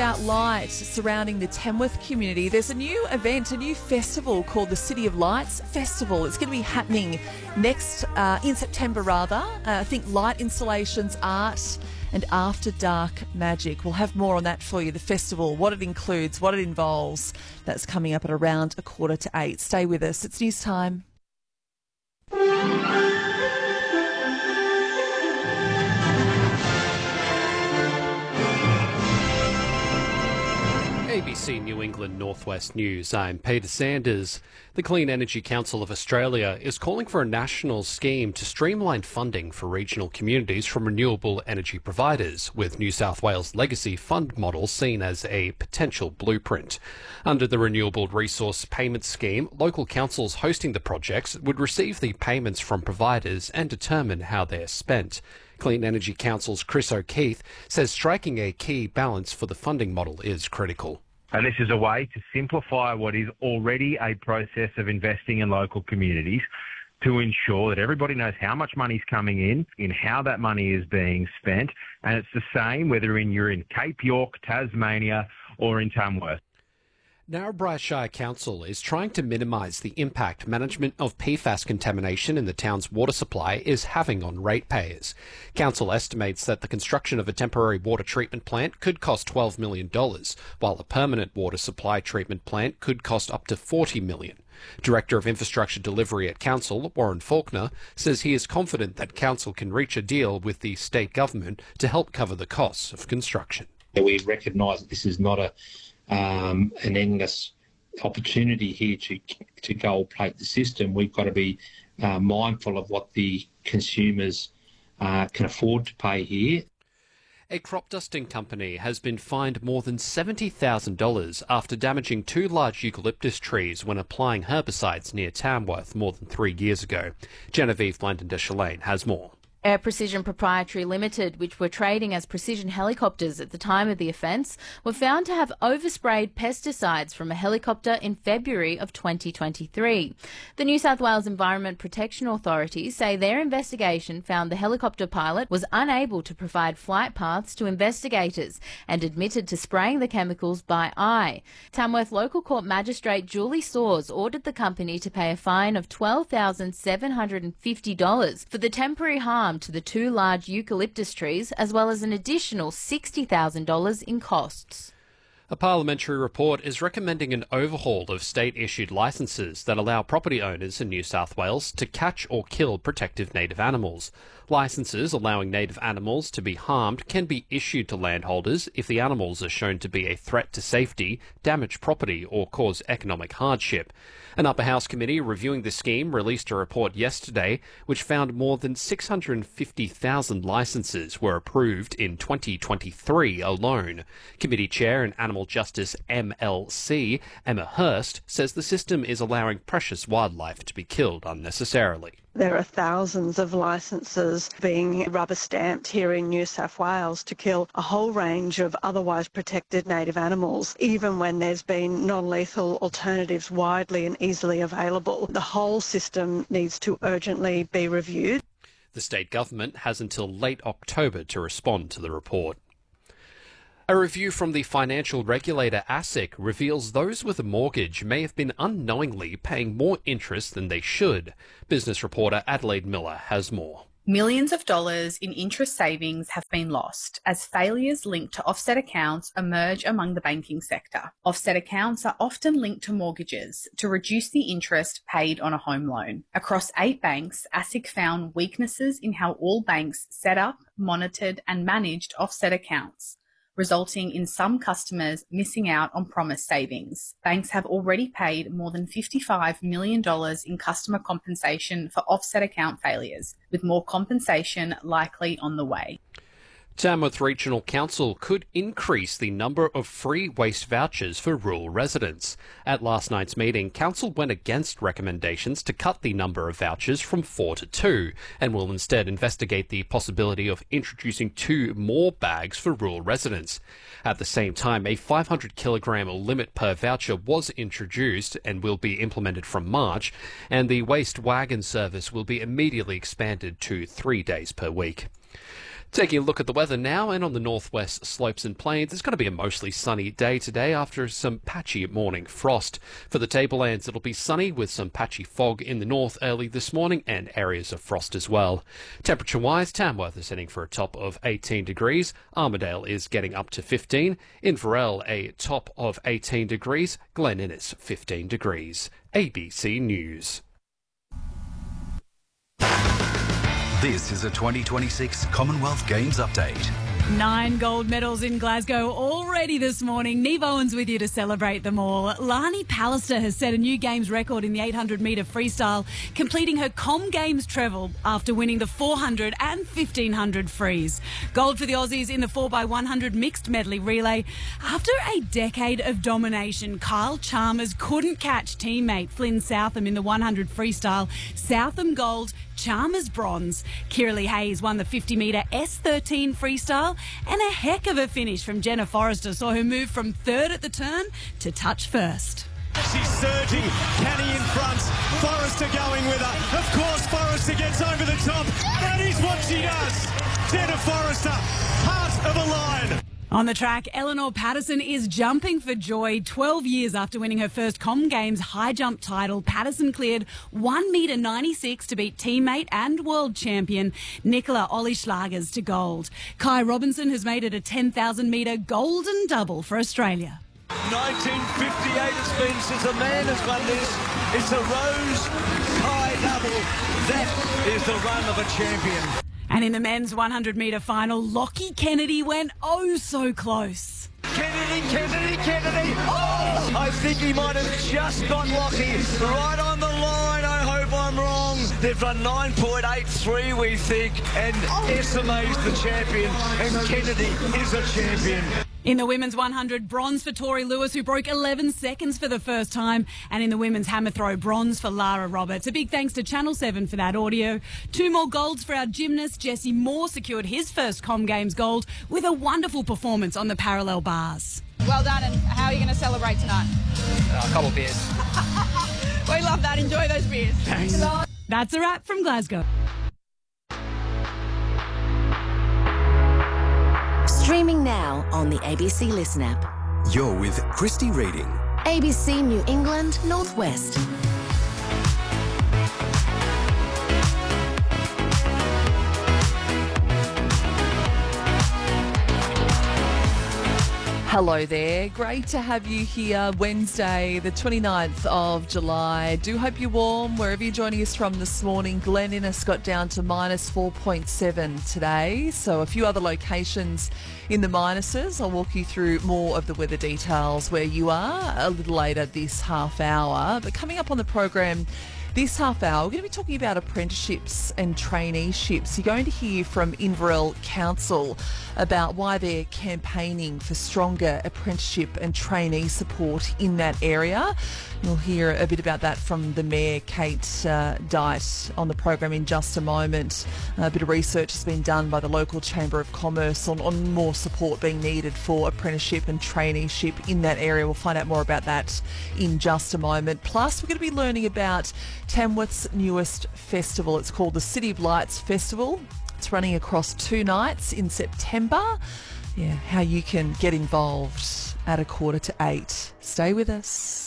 about light surrounding the Tamworth community. There's a new event, a new festival called the City of Lights Festival. It's going to be happening next, in September rather. I think light installations, art and after dark magic. We'll have more on that for you, the festival, what it includes, what it involves. That's coming up at around 7:45. Stay with us. It's news time. ABC New England Northwest News, I'm Peter Sanders. The Clean Energy Council of Australia is calling for a national scheme to streamline funding for regional communities from renewable energy providers, with New South Wales Legacy Fund model seen as a potential blueprint. Under the Renewable Resource Payment Scheme, local councils hosting the projects would receive the payments from providers and determine how they are spent. Clean Energy Council's Chris O'Keefe says striking a key balance for the funding model is critical. And this is a way to simplify what is already a process of investing in local communities to ensure that everybody knows how much money is coming in how that money is being spent. And it's the same whether you're in Cape York, Tasmania or in Tamworth. Narrabri Shire Council is trying to minimise the impact management of PFAS contamination in the town's water supply is having on ratepayers. Council estimates that the construction of a temporary water treatment plant could cost $12 million, while a permanent water supply treatment plant could cost up to $40 million. Director of Infrastructure Delivery at Council, Warren Faulkner, says he is confident that Council can reach a deal with the state government to help cover the costs of construction. We recognise that this is not an endless opportunity here to gold plate the system. We've got to be mindful of what the consumers can afford to pay here. A crop dusting company has been fined more than $70,000 after damaging 2 large eucalyptus trees when applying herbicides near Tamworth more than 3 years ago. Genevieve Blandon-Deschalaine has more. Air Precision Proprietary Limited, which were trading as Precision Helicopters at the time of the offence, were found to have oversprayed pesticides from a helicopter in February of 2023. The New South Wales Environment Protection Authority say their investigation found the helicopter pilot was unable to provide flight paths to investigators and admitted to spraying the chemicals by eye. Tamworth Local Court Magistrate Julie Soares ordered the company to pay a fine of $12,750 for the temporary harm to the 2 large eucalyptus trees, as well as an additional $60,000 in costs. A parliamentary report is recommending an overhaul of state-issued licences that allow property owners in New South Wales to catch or kill protective native animals. Licences allowing native animals to be harmed can be issued to landholders if the animals are shown to be a threat to safety, damage property or cause economic hardship. An Upper House committee reviewing the scheme released a report yesterday which found more than 650,000 licences were approved in 2023 alone. Committee Chair and Animal Justice MLC, Emma Hurst, says the system is allowing precious wildlife to be killed unnecessarily. There are thousands of licences being rubber stamped here in New South Wales to kill a whole range of otherwise protected native animals, even when there's been non-lethal alternatives widely and easily available. The whole system needs to urgently be reviewed. The state government has until late October to respond to the report. A review from the financial regulator ASIC reveals those with a mortgage may have been unknowingly paying more interest than they should. Business reporter Adelaide Miller has more. Millions of dollars in interest savings have been lost as failures linked to offset accounts emerge among the banking sector. Offset accounts are often linked to mortgages to reduce the interest paid on a home loan. Across 8 banks, ASIC found weaknesses in how all banks set up, monitored and managed offset accounts, resulting in some customers missing out on promised savings. Banks have already paid more than $55 million in customer compensation for offset account failures, with more compensation likely on the way. Tamworth Regional Council could increase the number of free waste vouchers for rural residents. At last night's meeting, Council went against recommendations to cut the number of vouchers from 4 to 2 and will instead investigate the possibility of introducing 2 more bags for rural residents. At the same time, a 500 kilogram limit per voucher was introduced and will be implemented from March, and the waste wagon service will be immediately expanded to 3 days per week. Taking a look at the weather now, and on the northwest slopes and plains, it's going to be a mostly sunny day today after some patchy morning frost. For the tablelands, it'll be sunny with some patchy fog in the north early this morning and areas of frost as well. Temperature-wise, Tamworth is heading for a top of 18 degrees. Armidale is getting up to 15. Inverell, a top of 18 degrees. Glen Innes, 15 degrees. ABC News. This is a 2026 Commonwealth Games update. 9 gold medals in Glasgow already this morning. Neve Owens with you to celebrate them all. Lani Pallister has set a new Games record in the 800-metre freestyle, completing her Com Games treble after winning the 400 and 1500 frees. Gold for the Aussies in the 4x100 mixed medley relay. After a decade of domination, Kyle Chalmers couldn't catch teammate Flynn Southam in the 100 freestyle. Southam gold, Chalmers bronze. Kiralee Hayes won the 50-metre S13 freestyle, and a heck of a finish from Jenna Forrester saw her move from third at the turn to touch first. She's surging, Canny in front, Forrester going with her. Of course, Forrester gets over the top. That is what she does. Jenna Forrester, heart of a lion. On the track, Eleanor Patterson is jumping for joy. 12 years after winning her first Com Games high jump title, Patterson cleared 1 metre 96 to beat teammate and world champion Nicola Ollie-Schlagers to gold. Kai Robinson has made it a 10,000 metre golden double for Australia. 1958 it's been since a man has won this. It's a Rose Kai double. That is the run of a champion. And in the men's 100-metre final, Lockie Kennedy went oh so close. Kennedy! Oh! I think he might have just got Lockie right on the line. I hope I'm wrong. They've run 9.83, we think, and SMA's the champion, and Kennedy is a champion. In the women's 100, bronze for Tori Lewis, who broke 11 seconds for the first time. And in the women's hammer throw, bronze for Lara Roberts. A big thanks to Channel 7 for that audio. 2 more golds for our gymnast. Jesse Moore secured his first Com Games gold with a wonderful performance on the parallel bars. Well done, and how are you going to celebrate tonight? A couple of beers. We love that. Enjoy those beers. Thanks. That's a wrap from Glasgow. Streaming now on the ABC Listen app. You're with Christy Reading. ABC New England Northwest. Hello there. Great to have you here Wednesday, the 29th of July. Do hope you're warm wherever you're joining us from this morning. Glen Innes got down to minus 4.7 today. So a few other locations in the minuses. I'll walk you through more of the weather details where you are a little later this half hour. But coming up on the program this half hour, we're going to be talking about apprenticeships and traineeships. You're going to hear from Inverell Council about why they're campaigning for stronger apprenticeship and trainee support in that area. You'll hear a bit about that from the Mayor, Kate Dyte, on the program in just a moment. A bit of research has been done by the local Chamber of Commerce on more support being needed for apprenticeship and traineeship in that area. We'll find out more about that in just a moment. Plus, we're going to be learning about Tamworth's newest festival. It's called the City of Lights Festival. It's running across 2 nights in September. Yeah, how you can get involved at 7:45. Stay with us.